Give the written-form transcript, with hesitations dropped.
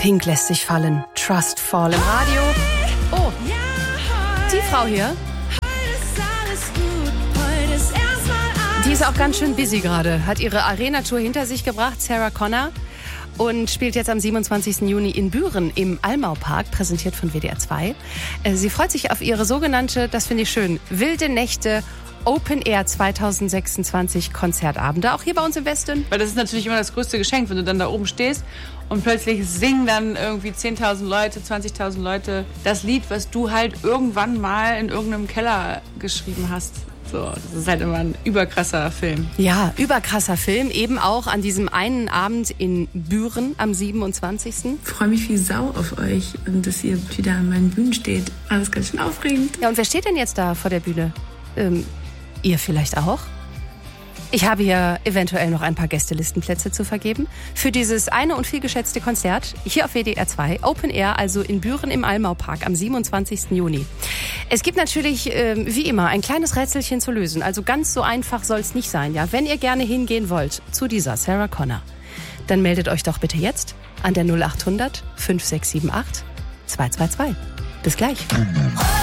Pink lässt sich fallen. Trust Fall im Radio. Oh, die Frau hier. Die ist auch ganz schön busy gerade. Hat ihre Arena-Tour hinter sich gebracht, Sarah Connor. Und spielt jetzt am 27. Juni in Büren im Almau-Park, präsentiert von WDR 2. Sie freut sich auf ihre sogenannte, das finde ich schön, Wilde Nächte Open Air 2026 Konzertabende, auch hier bei uns im Westen. Weil das ist natürlich immer das größte Geschenk, wenn du dann da oben stehst und plötzlich singen dann irgendwie 10.000 Leute, 20.000 Leute das Lied, was du halt irgendwann mal in irgendeinem Keller geschrieben hast. So, das ist halt immer ein überkrasser Film. Ja, überkrasser Film, eben auch an diesem einen Abend in Büren am 27. Ich freue mich wie Sau auf euch und dass ihr wieder an meinen Bühnen steht. Alles ganz schön aufregend. Ja, und wer steht denn jetzt da vor der Bühne? Ihr vielleicht auch? Ich habe hier eventuell noch ein paar Gästelistenplätze zu vergeben für dieses eine und viel geschätzte Konzert hier auf WDR 2, Open Air, also in Büren im Almau-Park am 27. Juni. Es gibt natürlich, wie immer, ein kleines Rätselchen zu lösen. Also ganz so einfach soll es nicht sein. Ja? Wenn ihr gerne hingehen wollt zu dieser Sarah Connor, dann meldet euch doch bitte jetzt an der 0800 5678 222. Bis gleich.